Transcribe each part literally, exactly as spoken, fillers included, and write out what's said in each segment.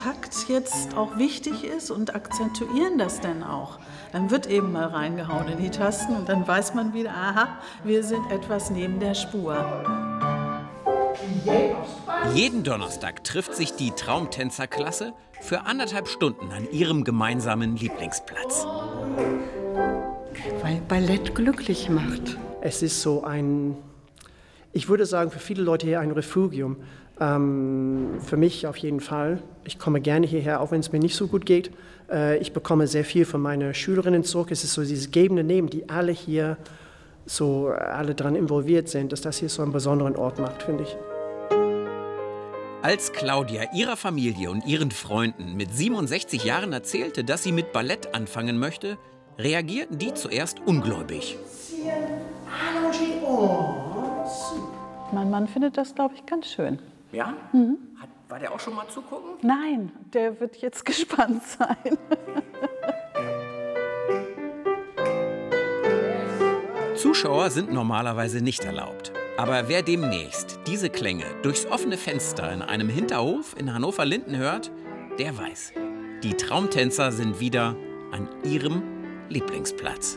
Takt jetzt auch wichtig ist und akzentuieren das dann auch. Dann wird eben mal reingehauen in die Tasten und dann weiß man wieder, aha, wir sind etwas neben der Spur. Jeden Donnerstag trifft sich die Traumtänzerklasse für anderthalb Stunden an ihrem gemeinsamen Lieblingsplatz. Weil Ballett glücklich macht. Es ist so ein, ich würde sagen, für viele Leute hier ein Refugium. Ähm, für mich auf jeden Fall. Ich komme gerne hierher, auch wenn es mir nicht so gut geht. Äh, ich bekomme sehr viel von meinen Schülerinnen zurück. Es ist so dieses gebende Nehmen, die alle hier so alle daran involviert sind, dass das hier so einen besonderen Ort macht, finde ich. Als Claudia ihrer Familie und ihren Freunden mit siebenundsechzig Jahren erzählte, dass sie mit Ballett anfangen möchte, reagierten die zuerst ungläubig. Mein Mann findet das, glaube ich, ganz schön. Ja? Mhm. Hat, war der auch schon mal zugucken? Nein, der wird jetzt gespannt sein. Zuschauer sind normalerweise nicht erlaubt. Aber wer demnächst diese Klänge durchs offene Fenster in einem Hinterhof in Hannover-Linden hört, der weiß, die Traumtänzer sind wieder an ihrem Lieblingsplatz.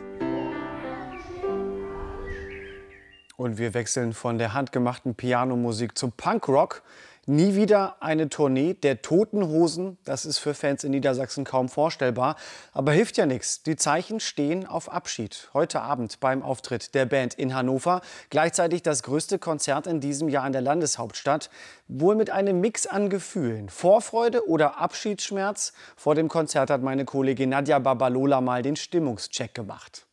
Und wir wechseln von der handgemachten Pianomusik zum Punkrock. Nie wieder eine Tournee der Toten Hosen. Das ist für Fans in Niedersachsen kaum vorstellbar. Aber hilft ja nichts. Die Zeichen stehen auf Abschied. Heute Abend beim Auftritt der Band in Hannover. Gleichzeitig das größte Konzert in diesem Jahr in der Landeshauptstadt. Wohl mit einem Mix an Gefühlen. Vorfreude oder Abschiedsschmerz? Vor dem Konzert hat meine Kollegin Nadja Babalola mal den Stimmungscheck gemacht.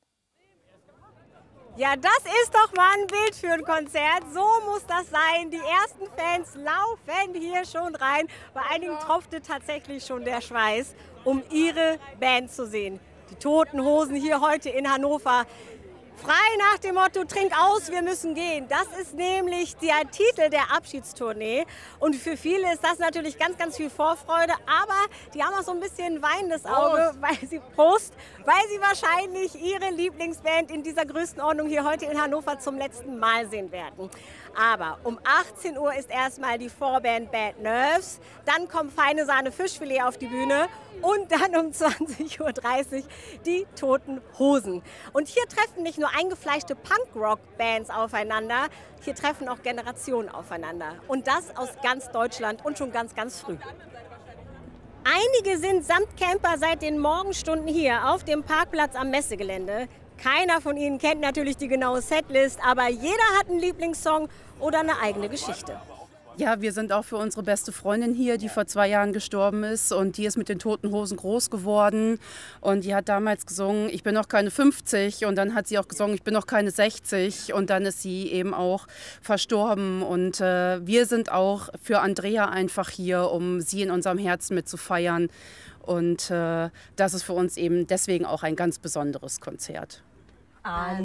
Ja, das ist doch mal ein Bild für ein Konzert. So muss das sein. Die ersten Fans laufen hier schon rein. Bei einigen tropfte tatsächlich schon der Schweiß, um ihre Band zu sehen. Die Toten Hosen hier heute in Hannover. Frei nach dem Motto, trink aus, wir müssen gehen. Das ist nämlich der Titel der Abschiedstournee. Und für viele ist das natürlich ganz, ganz viel Vorfreude. Aber die haben auch so ein bisschen weinendes Auge, weil sie, Prost, weil sie wahrscheinlich ihre Lieblingsband in dieser Größenordnung hier heute in Hannover zum letzten Mal sehen werden. Aber um achtzehn Uhr ist erstmal die Vorband Bad Nerves. Dann kommt Feine Sahne Fischfilet auf die Bühne. Und dann um zwanzig Uhr dreißig die Toten Hosen. Und hier treffen nicht nur eingefleischte Punkrock-Bands aufeinander, hier treffen auch Generationen aufeinander. Und das aus ganz Deutschland und schon ganz, ganz früh. Einige sind samt Camper seit den Morgenstunden hier auf dem Parkplatz am Messegelände. Keiner von ihnen kennt natürlich die genaue Setlist, aber jeder hat einen Lieblingssong oder eine eigene Geschichte. Ja, wir sind auch für unsere beste Freundin hier, die vor zwei Jahren gestorben ist, und die ist mit den Toten Hosen groß geworden, und die hat damals gesungen, ich bin noch keine fünfzig, und dann hat sie auch gesungen, ich bin noch keine sechzig, und dann ist sie eben auch verstorben, und äh, wir sind auch für Andrea einfach hier, um sie in unserem Herzen mit zu feiern, und äh, das ist für uns eben deswegen auch ein ganz besonderes Konzert.